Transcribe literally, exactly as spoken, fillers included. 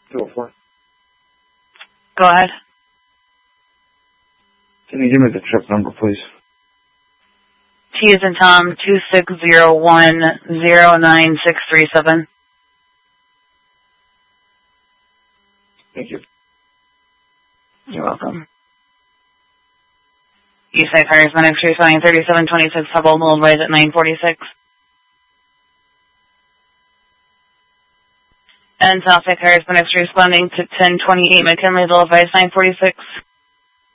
two oh four. Go ahead. Can you give me the trip number, please? T is in Tom, two six zero one zero nine six three seven. Thank you. You're welcome. Eastside Fires, my next responding thirty-seven twenty-six Hubble, will advise at nine forty-six. And Southside Fires, my next responding to ten twenty-eight McKinley, will advise nine forty-six.